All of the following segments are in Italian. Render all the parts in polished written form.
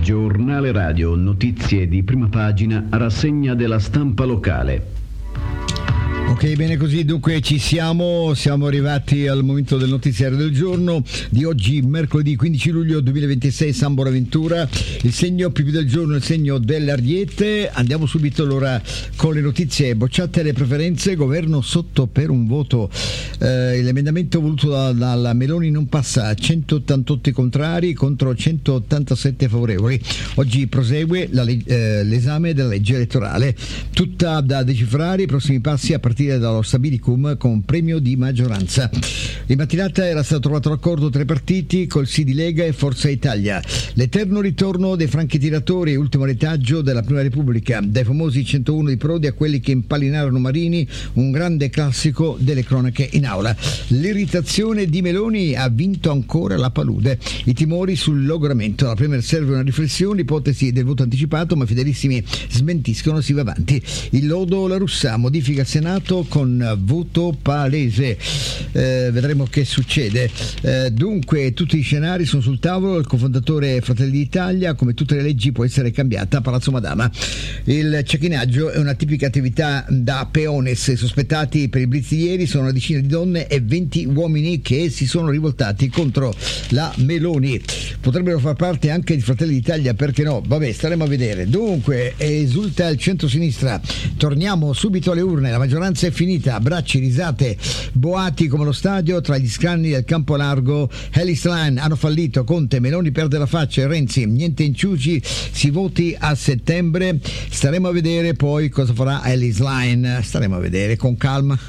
Giornale Radio, notizie di prima pagina, rassegna della stampa locale. Ok, bene così, dunque siamo arrivati al momento del notiziario del giorno di oggi, mercoledì 15 luglio 2026, San Bonaventura, il segno più del giorno, il segno dell'Ariete. Andiamo subito allora con le notizie. Bocciate le preferenze, governo sotto per un voto. L'emendamento voluto dalla Meloni non passa, 188 contrari contro 187 favorevoli. Oggi prosegue l'esame della legge elettorale, tutta da decifrare, i prossimi passi a partire dallo Stabilicum con premio di maggioranza. In mattinata era stato trovato l'accordo tra i partiti col sì di Lega e Forza Italia. L'eterno ritorno dei franchi tiratori, ultimo retaggio della Prima Repubblica, dai famosi 101 di Prodi a quelli che impallinarono Marini, un grande classico delle cronache in aula. L'irritazione di Meloni ha vinto ancora la palude, i timori sul logoramento. La Premier serve una riflessione, ipotesi del voto anticipato, ma fedelissimi smentiscono, si va avanti. Il lodo La Russa, modifica il Senato con voto palese. Vedremo che succede. Dunque tutti gli scenari sono sul tavolo. Il cofondatore Fratelli d'Italia: come tutte le leggi può essere cambiata, Palazzo Madama. Il cecchinaggio è una tipica attività da peones. I sospettati per i blitz di ieri sono una decina di donne e 20 uomini che si sono rivoltati contro la Meloni. Potrebbero far parte anche di Fratelli d'Italia, perché no? Vabbè, staremo a vedere. Dunque esulta il centro-sinistra, torniamo subito alle urne, la maggioranza è finita, abbracci, risate, boati come lo stadio tra gli scranni del campo largo. Ellis Line hanno fallito, Conte, Meloni perde la faccia e Renzi, niente inciuci, si voti a settembre. Staremo a vedere poi cosa farà Ellis Line, staremo a vedere con calma.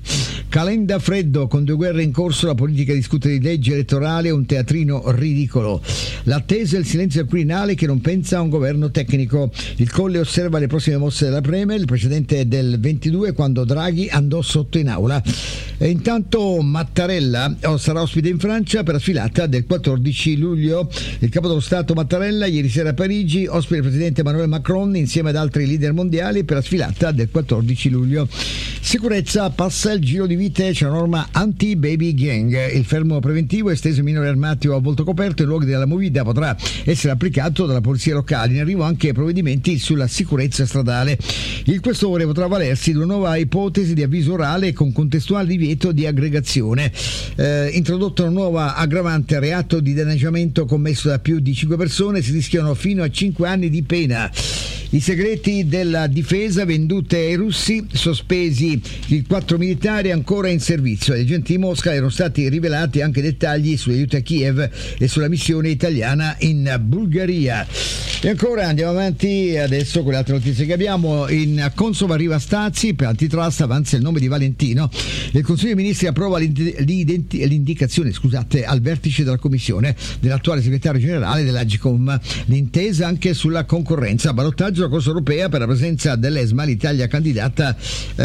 Calenda freddo, con 2 guerre in corso, la politica discute di legge elettorale, un teatrino ridicolo. L'attesa e il silenzio del Quirinale che non pensa a un governo tecnico. Il Colle osserva le prossime mosse della Premier, il precedente del 22 quando Draghi andò sotto in aula. E intanto Mattarella sarà ospite in Francia per la sfilata del 14 luglio. Il capo dello Stato Mattarella ieri sera a Parigi, ospite il presidente Emmanuel Macron insieme ad altri leader mondiali per la sfilata del 14 luglio. Sicurezza, passa il giro di vite, c'è una norma anti-baby gang. Il fermo preventivo esteso ai minori armati o a volto coperto in luoghi della movida potrà essere applicato dalla polizia locale. In arrivo anche provvedimenti sulla sicurezza stradale. Il questore potrà valersi di una nuova ipotesi di avviso orale con contestuale divieto di aggregazione. Introdotta una nuova aggravante a reato di danneggiamento commesso da più di 5 persone, si rischiano fino a 5 anni di pena. I segreti della difesa vendute ai russi, sospesi i 4 militari ancora in servizio. Agli agenti di Mosca erano stati rivelati anche dettagli sugli aiuti a Kiev e sulla missione italiana in Bulgaria. E ancora andiamo avanti adesso con le altre notizie che abbiamo. In Consob arriva Stazzi, per antitrust avanza il nome di Valentino. Il Consiglio dei Ministri approva l'indicazione al vertice della Commissione dell'attuale segretario generale dell'Agcom. L'intesa anche sulla concorrenza, ballottaggio la Corsa Europea per la presenza dell'ESMA, l'Italia candidata.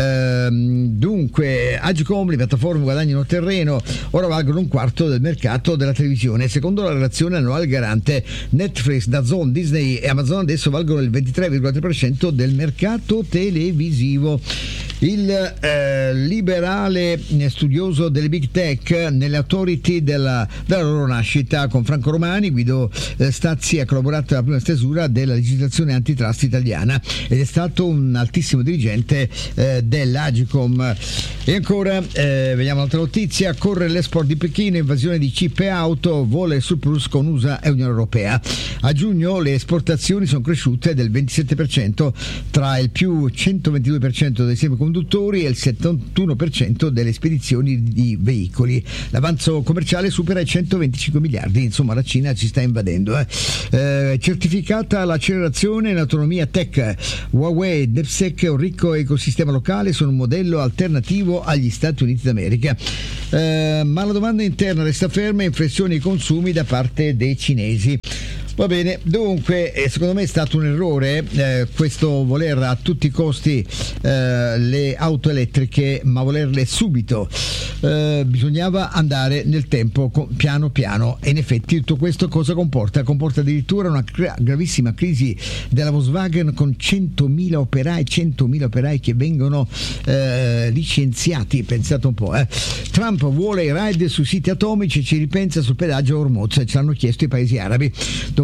Dunque Agcom, le piattaforme guadagnano terreno, ora valgono un quarto del mercato della televisione. Secondo la relazione annuale garante, Netflix, DAZN, Disney e Amazon adesso valgono il 23,3% del mercato televisivo. Il liberale studioso delle big tech nelle authority della loro nascita, con Franco Romani, Guido Stazzi ha collaborato alla prima stesura della legislazione antitrust italiana ed è stato un altissimo dirigente dell'Agcom. E ancora vediamo un'altra notizia: corre l'export di Pechino, invasione di chip e auto, vola il surplus con USA e Unione Europea. A giugno le esportazioni sono cresciute del 27%, tra il più 122% dei semiconduttori e il 71% delle spedizioni di veicoli. L'avanzo commerciale supera i 125 miliardi, insomma la Cina ci sta invadendo. Certificata l'accelerazione e l'autonomia tech, Huawei, DeepSeek e un ricco ecosistema locale sono un modello alternativo agli Stati Uniti d'America. Ma la domanda interna resta ferma, inflessione ai consumi da parte dei cinesi. Va bene, dunque secondo me è stato un errore questo voler a tutti i costi le auto elettriche, ma volerle subito. Bisognava andare nel tempo piano piano, e in effetti tutto questo cosa comporta? Comporta addirittura una gravissima crisi della Volkswagen, con 100.000 operai che vengono licenziati, pensate un po'. Trump vuole i raid sui siti atomici e ci ripensa sul pedaggio a Hormuz, ce l'hanno chiesto i paesi arabi. Dopo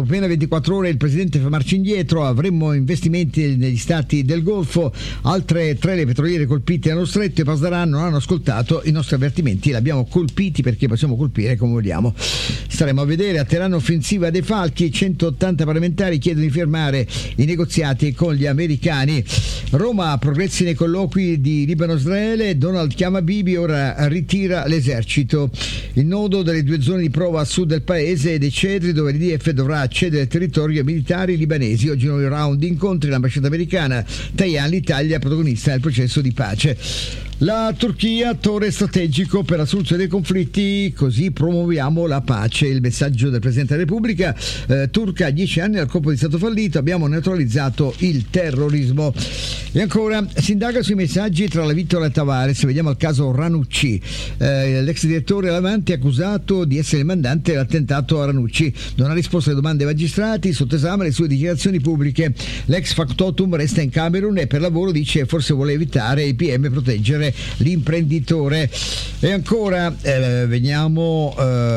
appena 24 ore il presidente fa marcia indietro, avremmo investimenti negli stati del Golfo, altre 3 le petroliere colpite nello stretto. I Pasdaran non hanno ascoltato i nostri avvertimenti, li abbiamo colpiti perché possiamo colpire come vogliamo. Staremo a vedere. A Teheran offensiva dei falchi, 180 parlamentari chiedono di fermare i negoziati con gli americani. Roma, progressi nei colloqui di Libano-Israele, Donald chiama Bibi, ora ritira l'esercito. Il nodo delle 2 zone di prova a sud del paese dei Cedri, dove l'IDF dovrà accedere al territorio ai militari libanesi. Oggi nuovi round di incontri, l'ambasciata americana, Tajani, l'Italia protagonista del processo di pace. La Turchia, attore strategico per la soluzione dei conflitti, così promuoviamo la pace. Il messaggio del Presidente della Repubblica turca: 10 anni al colpo di Stato fallito, abbiamo neutralizzato il terrorismo. E ancora, si indaga sui messaggi tra la Vittola e Tavares. Vediamo il caso Ranucci. L'ex direttore Lavanti è accusato di essere il mandante dell'attentato a Ranucci. Non ha risposto alle domande ai magistrati, sotto esame le sue dichiarazioni pubbliche. L'ex factotum resta in Camerun e per lavoro dice forse vuole evitare i PM, proteggere l'imprenditore. E ancora veniamo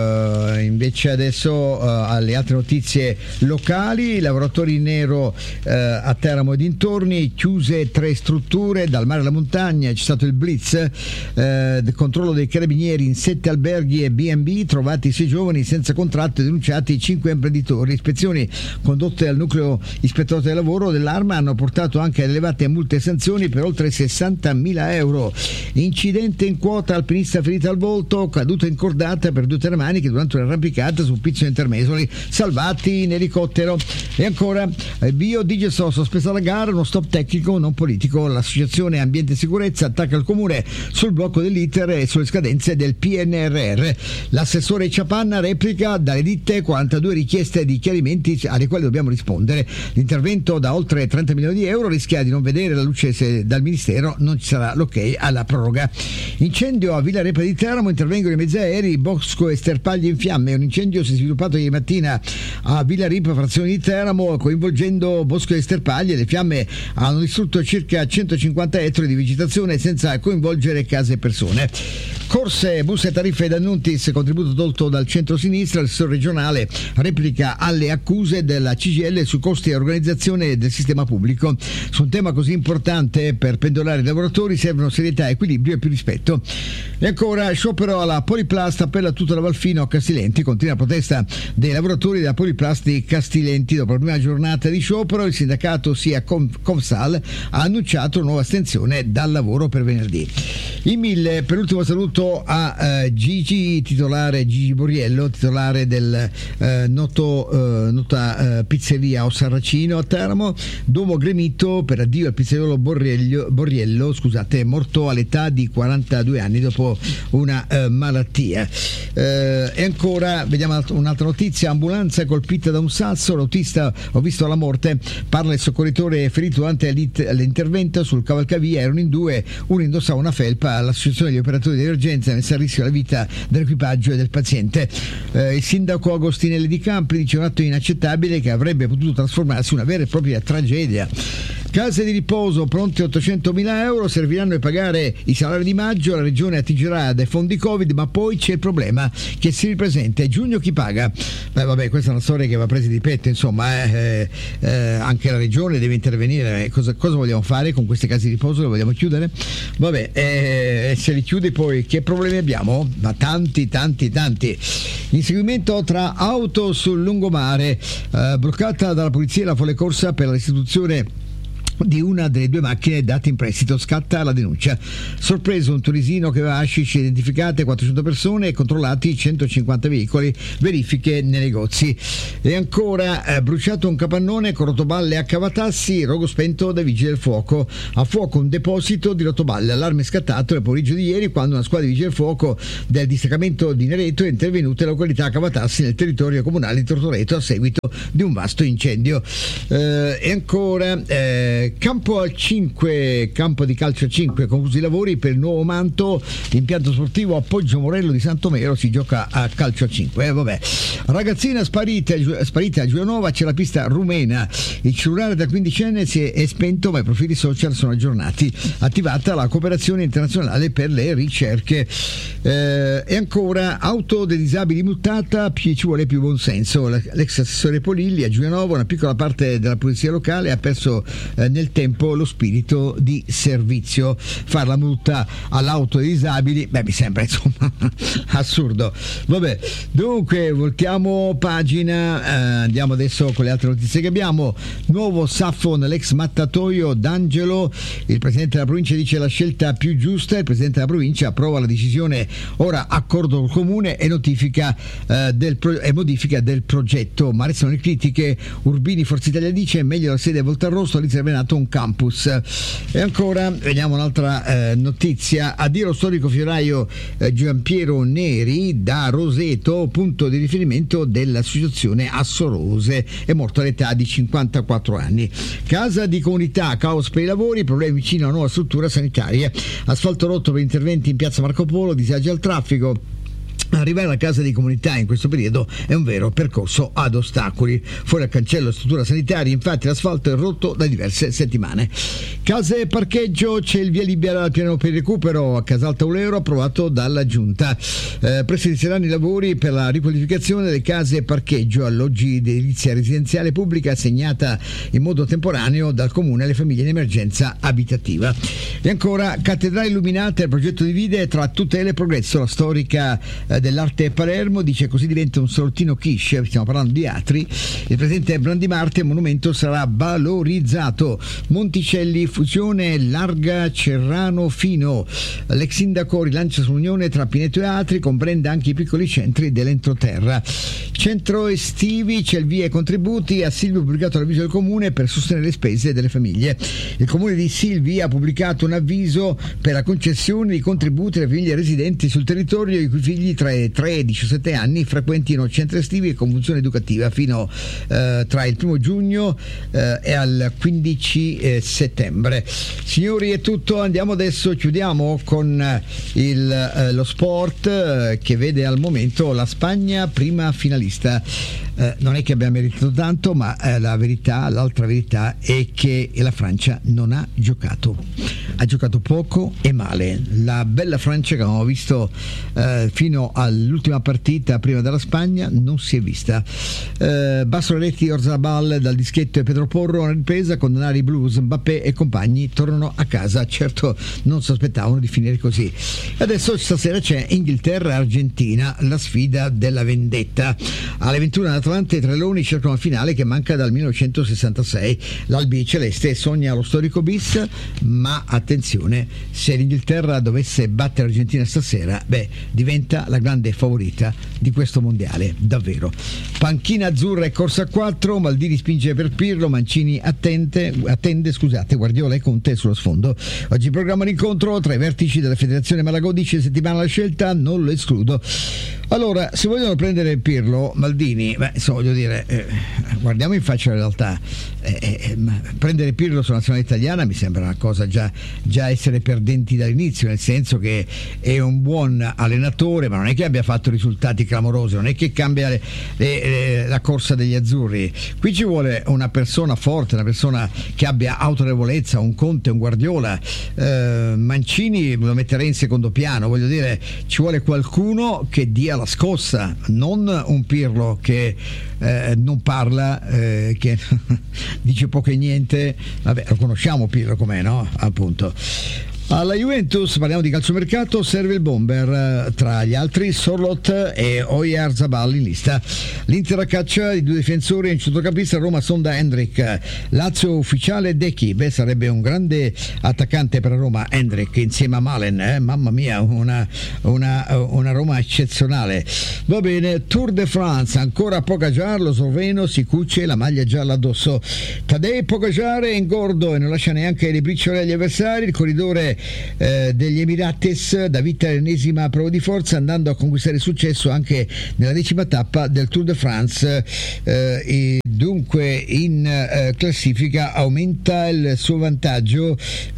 invece adesso alle altre notizie locali. Lavoratori in nero a Teramo e dintorni, chiuse 3 strutture dal mare alla montagna, c'è stato il blitz, controllo dei carabinieri in 7 alberghi e B&B, trovati 6 giovani senza contratto e denunciati 5 imprenditori. Ispezioni condotte al nucleo ispettorato del lavoro dell'Arma hanno portato anche ad elevate multe e sanzioni per oltre 60.000 euro. Incidente in quota, alpinista ferita al volto, caduta in cordata per 2 termaniche durante un'arrampicata su Pizzo Intermesoli, salvati in elicottero. E ancora Biodigesò, sospesa la gara, uno stop tecnico non politico. L'associazione Ambiente e Sicurezza attacca il comune sul blocco dell'iter e sulle scadenze del PNRR. L'assessore Ciapanna replica dalle ditte 42 richieste di chiarimenti alle quali dobbiamo rispondere. L'intervento da oltre 30 milioni di euro rischia di non vedere la luce se dal Ministero non ci sarà l'ok alla proroga. Incendio a Villa Repa di Teramo, intervengono i mezzi aerei, bosco e sterpaglie in fiamme. Un incendio si è sviluppato ieri mattina a Villa Repa, frazione di Teramo, coinvolgendo bosco e sterpaglie. Le fiamme hanno distrutto circa 150 ettari di vegetazione senza coinvolgere case e persone. Corse, buste e tariffe da Nuntis, contributo tolto dal centro-sinistra. Il assessore regionale replica alle accuse della CGIL su costi e organizzazione del sistema pubblico. Su un tema così importante per pendolari i lavoratori servono serietà, equilibrio e più rispetto. E ancora, sciopero alla Poliplast, appella a tutta la Valfino a Castilenti. Continua la protesta dei lavoratori della Poliplast di Castilenti. Dopo la prima giornata di sciopero, il sindacato sia Confsal ha annunciato nuova estensione dal lavoro per venerdì. In 1000, per ultimo saluto a Gigi Borriello, titolare del nota pizzeria O Sarracino a Teramo. Duomo gremito per addio al pizzaiolo Borriello, morto all'età di 42 anni dopo una malattia. E ancora vediamo un'altra notizia: ambulanza colpita da un sasso, l'autista ho visto la morte, parla il soccorritore ferito durante l'intervento sul cavalcavia. Erano in 2, uno indossava una felpa. L'associazione degli operatori di emergenza ha messo a rischio la vita dell'equipaggio e del paziente. Il sindaco Agostinelli di Campi dice un atto inaccettabile che avrebbe potuto trasformarsi in una vera e propria tragedia. Case di riposo pronte 800.000 euro, serviranno per pagare i salari di maggio. La regione attingerà dai fondi Covid, ma poi c'è il problema che si ripresenta: giugno chi paga? Vabbè, questa è una storia che va presa di petto, insomma, anche la regione deve intervenire. Cosa vogliamo fare con queste case di riposo? Le vogliamo chiudere? Vabbè, se li chiude poi che problemi abbiamo? Ma tanti. Inseguimento tra auto sul lungomare, bloccata dalla polizia la folle corsa per la restituzione di una delle 2 macchine date in prestito. Scatta la denuncia. Sorpreso un tunisino che aveva hashish, identificate 400 persone e controllati 150 veicoli, verifiche nei negozi. E ancora bruciato un capannone con rotoballe a Cavatassi, rogo spento dai vigili del fuoco. A fuoco un deposito di rotoballe, allarme scattato nel pomeriggio di ieri quando una squadra di vigili del fuoco del distaccamento di Nereto è intervenuta in località Cavatassi nel territorio comunale di Tortoreto a seguito di un vasto incendio. E ancora Campo di calcio a 5, conclusi i lavori per il nuovo manto, impianto sportivo a Poggio Morello di Santomero, si gioca a calcio a 5. Ragazzina sparita a Giulianova, c'è la pista rumena, il cellulare da quindicenne si è spento ma i profili social sono aggiornati, attivata la cooperazione internazionale per le ricerche. E ancora, auto dei disabili multata, ci vuole più buonsenso. L'ex assessore Polilli a Giulianova, una piccola parte della polizia locale, ha perso nel tempo lo spirito di servizio. Fare la multa all'auto dei disabili, mi sembra insomma assurdo. Dunque voltiamo pagina, andiamo adesso con le altre notizie che abbiamo. Nuovo Saffo nell'ex mattatoio D'Angelo, il presidente della provincia dice la scelta più giusta, il presidente della provincia approva la decisione, ora accordo col comune e modifica del progetto, ma restano le critiche. Urbini, Forza Italia dice meglio la sede a Voltarrosso, lì sarebbe nato un campus. E ancora vediamo un'altra notizia, addio lo storico fioraio Giampiero Neri da Roseto, punto di riferimento dell'associazione Assorose, è morto all'età di 54 anni. Casa di comunità, caos per i lavori, problemi vicino alla nuova struttura sanitaria, asfalto rotto per interventi in piazza Marco Polo, disagi al traffico. Arrivare alla casa di comunità in questo periodo è un vero percorso ad ostacoli. Fuori al cancello struttura sanitaria, infatti l'asfalto è rotto da diverse settimane. Case e parcheggio, c'è il via libera al piano per il recupero a Casalta Euro, approvato dalla Giunta. Presto inizieranno i lavori per la riqualificazione delle case e parcheggio, alloggi di edilizia residenziale pubblica assegnata in modo temporaneo dal comune alle famiglie in emergenza abitativa. E ancora, cattedrale illuminate, il progetto divide tra tutele e progresso, la storica dell'arte Palermo dice così diventa un salottino quiche, stiamo parlando di Atri. Il presidente Brandi Marte, il monumento sarà valorizzato. Monticelli, fusione larga Cerrano Fino, l'ex sindaco rilancia sull'unione tra Pineto e Atri, comprende anche i piccoli centri dell'entroterra. Centro estivi, c'è il via ai contributi, a Silvi ha pubblicato l'avviso del comune per sostenere le spese delle famiglie. Il comune di Silvi ha pubblicato un avviso per la concessione di contributi alle famiglie residenti sul territorio i cui figli tra i 3 e i 17 anni frequentino centri estivi con funzione educativa fino tra il 1 giugno e al 15 settembre. Signori, è tutto, andiamo adesso, chiudiamo con lo sport che vede al momento la Spagna prima finalista. Non è che abbia meritato tanto, ma l'altra verità è che la Francia non ha giocato poco e male. La bella Francia che avevamo visto fino all'ultima partita prima della Spagna non si è vista. Bassoletti, Orzabal dal dischetto e Pedro Porro una ripresa, con Denari, Blues, Mbappé e compagni tornano a casa. Certo non si aspettavano di finire così. Adesso stasera c'è Inghilterra-Argentina, la sfida della vendetta. Alle 21 Atalanta e Treloni cercano una finale che manca dal 1966. L'Albi Celeste sogna lo storico bis, ma attenzione, se l'Inghilterra dovesse battere l'Argentina stasera, diventa la grande favorita di questo mondiale, davvero. Panchina azzurra e corsa a 4, Maldini spinge per Pirlo, Mancini attende, Guardiola e Conte sullo sfondo. Oggi programma l'incontro tra i vertici della Federazione Malagò, dice settimana la scelta, non lo escludo. Allora, se vogliono prendere Pirlo, Maldini, voglio dire, guardiamo in faccia la realtà. Prendere Pirlo sulla nazionale italiana mi sembra una cosa già essere perdenti dall'inizio, nel senso che è un buon allenatore, ma non è che abbia fatto risultati clamorosi, non è che cambia la corsa degli azzurri. Qui ci vuole una persona forte, una persona che abbia autorevolezza, un Conte, un Guardiola. Mancini lo metterei in secondo piano, voglio dire, ci vuole qualcuno che dia la scossa, non un Pirlo che non parla, che dice poco e niente. Vabbè, lo conosciamo Pirlo com'è, no? Appunto. Alla Juventus, parliamo di calciomercato, serve il bomber, tra gli altri Sorlot e Oyarzabal in lista. L'Inter a caccia di 2 difensori e un centrocampista, Roma sonda Hendrik. Lazio ufficiale Dechi, sarebbe un grande attaccante per Roma Hendrik insieme a Malen, mamma mia, una Roma eccezionale. Va bene, Tour de France, ancora Pogacar, lo sloveno si cuce la maglia gialla addosso. Tadej Pogacar è ingordo e non lascia neanche le briciole agli avversari, il corridore degli Emirates, David all'ennesima prova di forza, andando a conquistare successo anche nella 10ª tappa del Tour de France, e dunque in classifica aumenta il suo vantaggio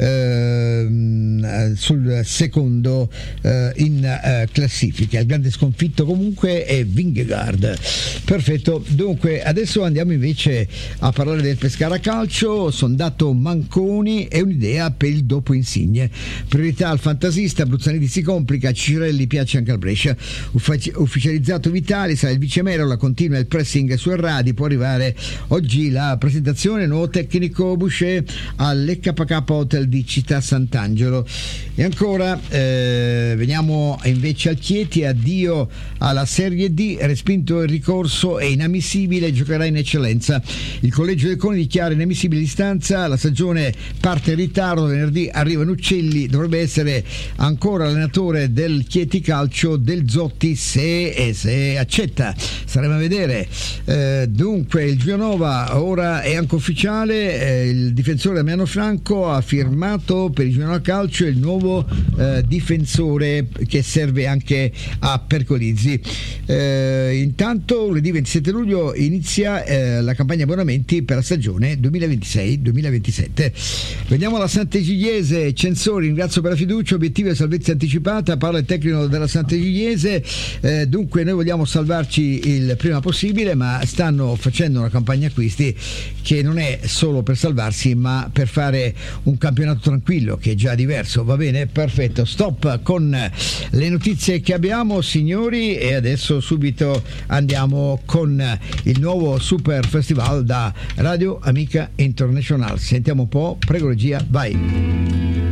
sul secondo in classifica. Il grande sconfitto comunque è Vingegaard. Perfetto, dunque adesso andiamo invece a parlare del Pescara Calcio. Sondato Manconi e un'idea per il dopo Insigne, priorità al fantasista, Bruzzaniti si complica, Cicirelli piace anche al Brescia, ufficializzato Vitali, sarà il vicemero, la continua il pressing su Erradi, può arrivare oggi la presentazione, nuovo tecnico Boucher all'EKK Hotel di Città Sant'Angelo. E ancora veniamo invece al Chieti, addio alla Serie D, respinto il ricorso, è inammissibile, giocherà in eccellenza. Il collegio del CONI dichiara inammissibile l'istanza, la stagione parte in ritardo, venerdì arrivano Uccelli, dovrebbe essere ancora allenatore del Chieti Calcio Del Zotti se accetta, staremo a vedere. Dunque il Genova ora è anche ufficiale, il difensore Damiano Franco ha firmato per il Genova Calcio il nuovo difensore che serve anche a Percolizzi. Intanto lunedì 27 luglio inizia la campagna abbonamenti per la stagione 2026-2027. Veniamo alla Sant'Egidiese, Censori, ringrazio per la fiducia, obiettivo e salvezza anticipata, parla il tecnico della Sant'Egidiese. Dunque noi vogliamo salvarci il prima possibile, ma stanno facendo una campagna acquisti che non è solo per salvarsi ma per fare un campionato tranquillo, che è già diverso. Va bene, perfetto, stop con le notizie che abbiamo, signori, e adesso subito andiamo con il nuovo Super Festival da Radio Amica International. Sentiamo un po', prego regia, vai.